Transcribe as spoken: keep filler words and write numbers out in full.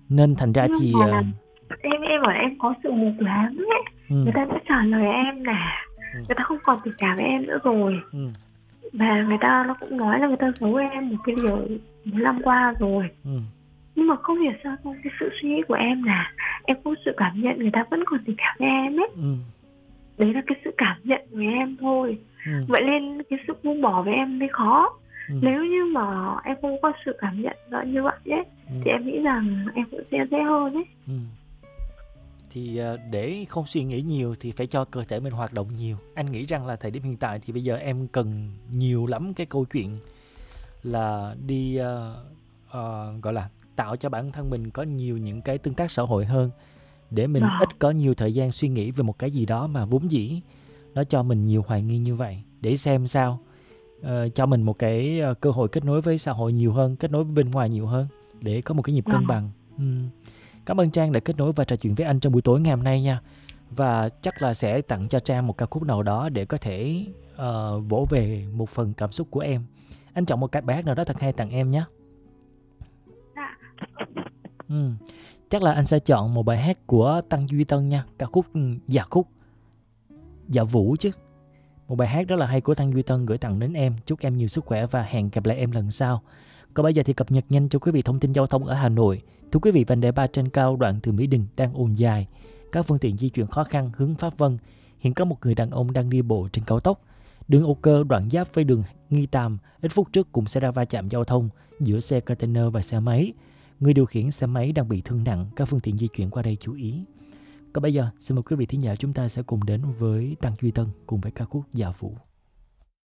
Nên thành ra Nhưng thì ờ, mà em em ở em có sự mù quáng ấy. ừ, Người ta đã trả lời em là ừ, người ta không còn tình cảm với em nữa rồi. ừ, Và người ta nó cũng nói là người ta giấu em một cái điều bốn năm qua rồi. ừ, Nhưng mà không hiểu sao trong cái sự suy nghĩ của em là em có sự cảm nhận người ta vẫn còn tình cảm với em ấy. ừ, Đấy là cái sự cảm nhận của em thôi. ừ, Vậy nên cái sự buông bỏ với em mới khó. ừ, Nếu như mà em không có sự cảm nhận rõ như vậy ấy, ừ, thì em nghĩ rằng em cũng sẽ dễ hơn ấy. ừ. Thì ờ, để không suy nghĩ nhiều thì phải cho cơ thể mình hoạt động nhiều. Anh nghĩ rằng là thời điểm hiện tại thì bây giờ em cần nhiều lắm cái câu chuyện là đi ờ, ờ, gọi là tạo cho bản thân mình có nhiều những cái tương tác xã hội hơn, để mình Vâng, ít có nhiều thời gian suy nghĩ về một cái gì đó mà vốn dĩ nó cho mình nhiều hoài nghi như vậy, để xem sao ờ, cho mình một cái ờ, cơ hội kết nối với xã hội nhiều hơn, kết nối với bên ngoài nhiều hơn, để có một cái nhịp cân vâng. bằng. Ừm. Cảm ơn Trang đã kết nối và trò chuyện với anh trong buổi tối ngày hôm nay nha. Và chắc là sẽ tặng cho Trang một ca khúc nào đó để có thể ờ, vỗ về một phần cảm xúc của em. Anh chọn một cái bài hát nào đó thật hay tặng em nhé. Dạ. Ừm. Chắc là anh sẽ chọn một bài hát của Tăng Duy Tân nha, ca khúc ừ, Dạ Khúc, Dạ Vũ chứ. Một bài hát rất là hay của Tăng Duy Tân gửi tặng đến em. Chúc em nhiều sức khỏe và hẹn gặp lại em lần sau. Còn bây giờ thì cập nhật nhanh cho quý vị thông tin giao thông ở Hà Nội. Thưa quý vị, vành đai ba trên cao đoạn từ Mỹ Đình đang ùn dài. Các phương tiện di chuyển khó khăn hướng Pháp Vân. Hiện có một người đàn ông đang đi bộ trên cao tốc. Đường Âu Cơ đoạn giáp với đường Nghi Tàm ít phút trước cũng xảy ra va chạm giao thông giữa xe container và xe máy. Người điều khiển xe máy đang bị thương nặng, các phương tiện di chuyển qua đây chú ý. Còn bây giờ, xin mời quý vị thính giả chúng ta sẽ cùng đến với Tăng Duy Tân cùng với ca khúc Dạ Vũ.